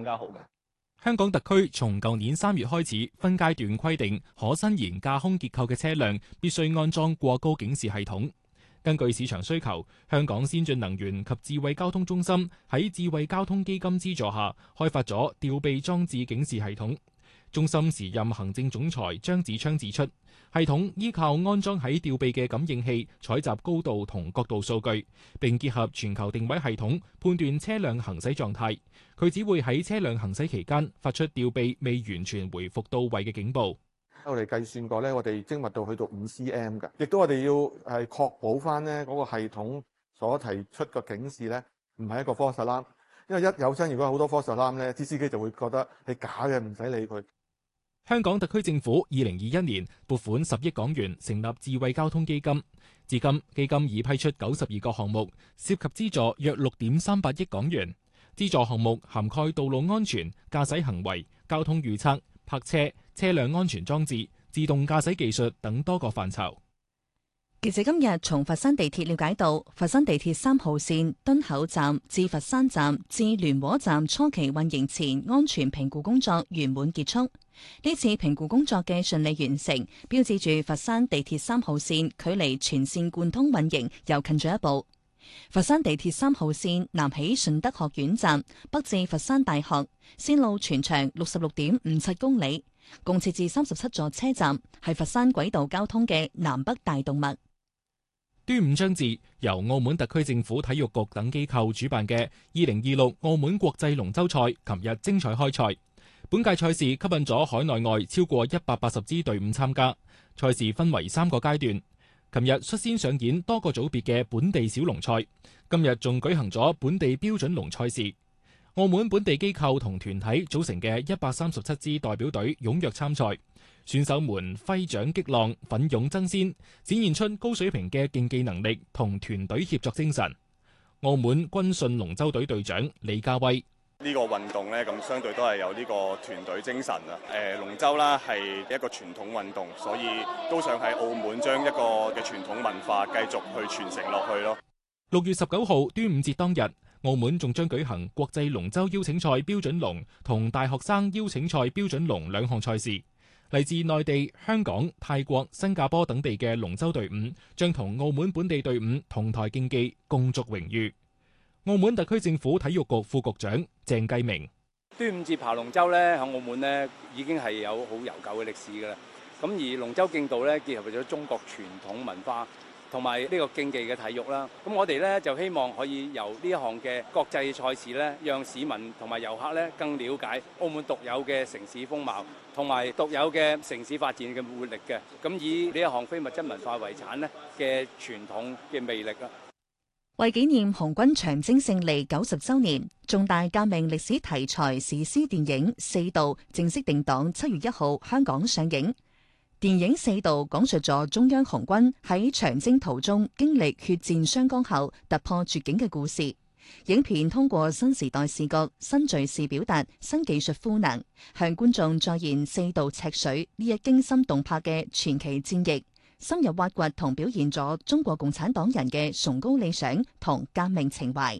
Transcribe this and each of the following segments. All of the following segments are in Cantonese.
加好嘅。 香港特區從舊年3月開始分階段規定，可伸延架空結構嘅車輛必須安裝過高警示系統。根據市場需求，香港先進能源及智慧交通中心喺智慧交通基金資助下開發咗吊臂裝置警示系統。中心時任行政總裁張子昌指出，系統依靠安裝喺吊臂嘅感應器採集高度同角度數據，並結合全球定位系統判斷車輛行駛狀態。佢只會喺車輛行駛期間發出吊臂未完全回復到位嘅警報。 我哋計算過咧，我哋精密度去到5cm 嘅，亦都我哋要係確保翻咧嗰個系統所提出嘅警示咧，唔係一個 false alarm，因為一有親，如果好多 false alarm 咧，啲司機就會覺得係假嘅，唔使理佢。 香港特區政府2021年撥款10億港元成立智慧交通基金，至今基金已批出92個項目，涉及資助約6.38億港元。資助項目涵蓋道路安全、駕駛行為、交通預測、泊車、車輛安全裝置、自動駕駛技術等多個範疇。 記者今日從佛山地鐵了解到，佛山地鐵3號線敦口站至佛山站至聯和站初期運營前安全評估工作圓滿結束。呢次評估工作嘅順利完成，標誌住佛山地鐵3號線距離全線貫通運營又近咗一步。佛山地鐵3號線南起順德學院站，北至佛山大學，線路全長66.57公里，共設置37座車站，係佛山軌道交通嘅南北大動脈。 端午將至，由澳門特區政府體育局等機構主辦嘅2026澳門國際龍舟賽，琴日精彩開賽。本屆賽事吸引咗海內外超過180支隊伍參加。賽事分為3個階段。琴日率先上演多個組別嘅本地小龍賽，今日仲舉行咗本地標準龍賽事。澳門本地機構同團體組成嘅137支代表隊踴躍參賽。選手們揮掌擊浪，奮勇爭先，展現出高水平嘅競技能力同團隊協作精神。澳門軍信龍舟隊隊長李家威： 呢個運動呢，咁相對都係有呢個團隊精神啊！龍舟啦係一個傳統運動，所以都想喺澳門將一個嘅傳統文化繼續去傳承落去咯。 6月19號端午節當日，澳門仲將舉行國際龍舟邀請賽標準龍同大學生邀請賽標準龍2項賽事。嚟自內地、香港、泰國、新加坡等地嘅龍舟隊伍將同澳門本地隊伍同台競技，共逐榮譽。澳門特區政府體育局副局長鄭繼明： 端午節爬龍舟咧，喺澳門咧已經係有好悠久嘅歷史㗎啦。咁而龍舟競渡咧，結合咗中國傳統文化同埋呢個競技嘅體育啦。咁我哋咧就希望可以由呢一項嘅國際賽事咧，讓市民同埋遊客咧更了解澳門獨有嘅城市風貌同埋獨有嘅城市發展嘅活力嘅。咁以呢一項非物質文化遺產咧嘅傳統嘅魅力啦。 為紀念紅軍長征勝利90週年，重大革命歷史題材史詩電影《四渡》正式定檔7月1號香港上映。電影《四渡》講述咗中央紅軍喺長征途中經歷血戰雙江後突破絕境嘅故事。影片通過新時代視覺、新敘事表達、新技術賦能，向觀眾再現四渡赤水呢一驚心動魄嘅傳奇戰役，深入挖掘同表現咗中國共產黨人嘅崇高理想同革命情懷。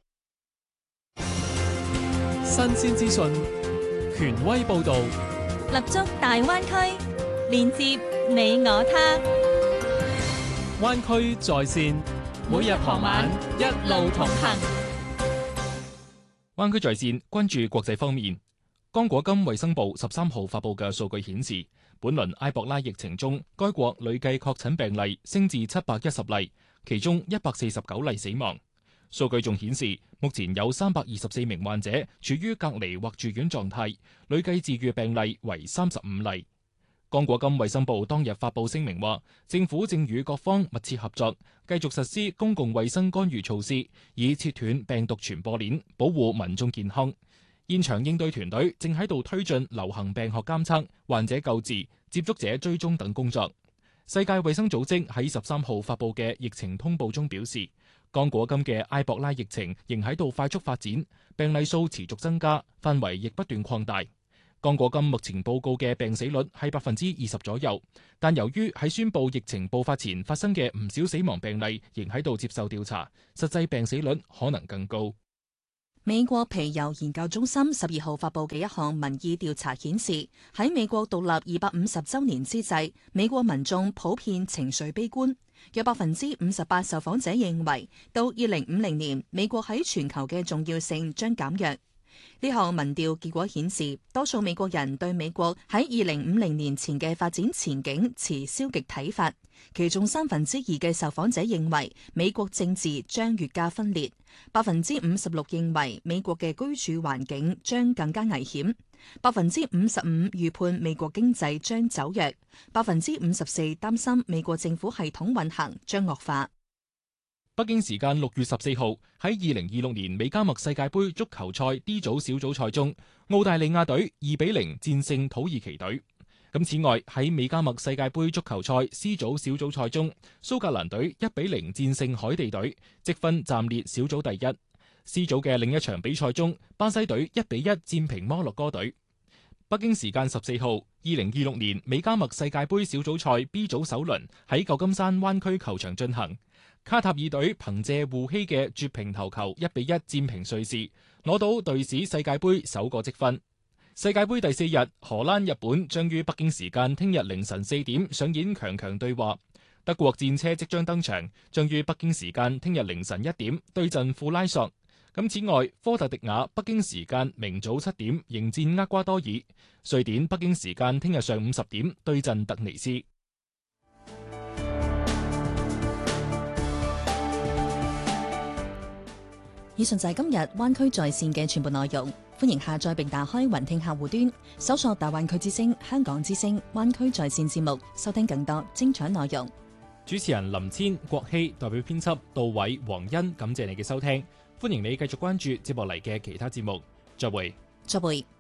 新鮮資訊，權威報導， 立足大灣區，連接你我他。 灣區在線，每日傍晚一路同行。 灣區在線關注國際方面，剛果金衛生部13號發佈嘅數據顯示，本輪埃博拉疫情中，該國累計確診病例升至710例，其中149例死亡。數據仲顯示，目前有324名患者處於隔離或住院狀態，累計治癒病例為35例。剛果金衛生部當日發佈聲明話，政府正與各方密切合作，繼續實施公共衛生干預措施，以切斷病毒傳播鏈，保護民眾健康。現場應對團隊正喺度推進流行病學監測、患者救治、接觸者追蹤等工作。世界衛生組織喺13號發佈嘅疫情通報中表示，剛果金嘅埃博拉疫情仍喺度快速發展，病例數持續增加，範圍亦不斷擴大。剛果金目前報告嘅病死率係20%左右，但由於喺宣布疫情爆發前發生嘅唔少死亡病例仍喺度接受調查，實際病死率可能更高。 美國皮尤研究中心12號發佈嘅一項民意調查顯示，喺美國獨立250週年之際，美國民眾普遍情緒悲觀，有58%受訪者認為到2050年，美國喺全球嘅重要性將減弱。呢項民調結果顯示，多數美國人對美國喺2050年前嘅發展前景持消極睇法，其中2%嘅受訪者認為美國政治將越加分裂，56%認為美國嘅居住環境將更加危險，55%預判美國經濟將走弱，54%擔心美國政府系統運行將惡化。 北京時間6月14號喺2026年美加墨世界盃足球賽 D 組小組賽中，澳大利亞隊2-0戰勝土耳其隊。此外喺美加墨世界盃足球賽 C 組小組賽中，蘇格蘭隊1-0戰勝海地隊，積分暫列小組第一。C 組嘅另一場比賽中，巴西隊1-1戰平摩洛哥隊。北京時間14號，2026年美加墨世界盃小組賽 B 組首輪喺舊金山灣區球場進行。卡塔爾隊憑借胡希嘅絕平頭球1-1戰平瑞士，攞到隊史世界盃首個積分。世界盃第4日，荷蘭、日本將於北京時間聽日凌晨4點上演強強對話。德國戰車即將登場，將於北京時間聽日凌晨1點對陣庫拉索。此外，科特迪瓦北京時間明早7點迎戰厄瓜多爾，瑞典北京時間聽日上午10點對陣突尼斯。 以上就係今日灣區在線嘅全部內容，歡迎下載並打開雲聽客戶端，搜索大灣區之聲、香港之聲、灣區在線節目，收聽更多精彩內容。 主持人林千、郭希，代表編輯杜偉、黃欣，感謝你嘅收聽，歡迎你繼續關注接落嚟嘅其他節目，再會。 再會。